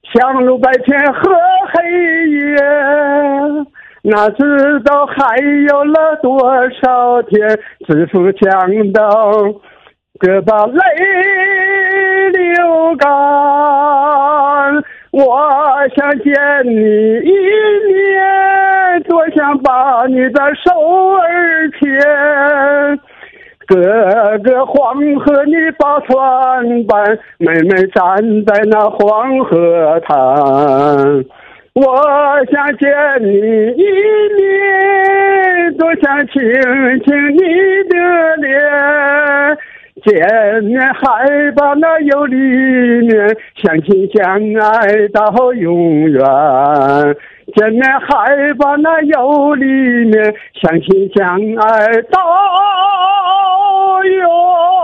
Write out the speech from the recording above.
长路白天和黑夜，哪知道还有了多少天，指腹向东，各把泪流干。我想见你一面，多想把你的手儿牵。哥哥黄河你把船搬，妹妹站在那黄河滩。我想见你一面，多想亲亲你的脸。见面还把那有里面相亲相爱到永远，见面还把那有里面相亲相爱到永远。